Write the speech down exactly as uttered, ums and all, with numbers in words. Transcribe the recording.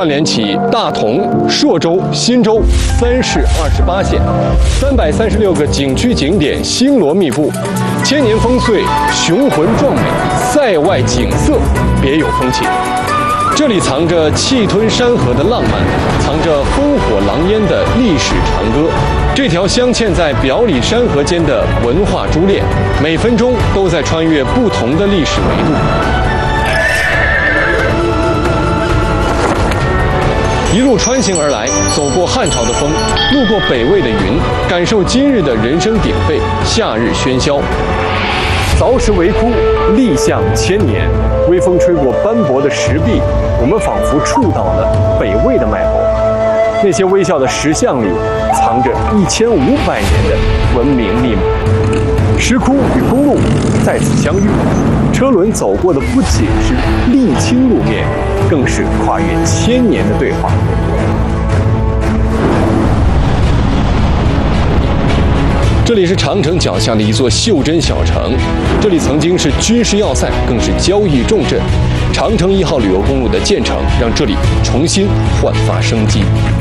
串联起大同、朔州、新州三市二十八县，三百三十六个景区景点星罗密布，千年烽燧，雄浑壮美，塞外景色别有风情。这里藏着气吞山河的浪漫，藏着烽火狼烟的历史长歌。这条镶嵌在表里山河间的文化珠链，每分钟都在穿越不同的历史维度。一路穿行而来，走过汉朝的风，路过北魏的云，感受今日的人声鼎沸，夏日喧嚣。凿石为窟，立项千年，微风吹过斑驳的石壁，我们仿佛触到了北魏的脉搏。那些微笑的石像里，藏着一千五百年的文明密码。石窟与公路再次相遇，车轮走过的不仅是沥青路面，更是跨越千年的对话。这里是长城脚下的一座袖珍小城，这里曾经是军事要塞，更是交易重镇。长城一号旅游公路的建成，让这里重新焕发生机。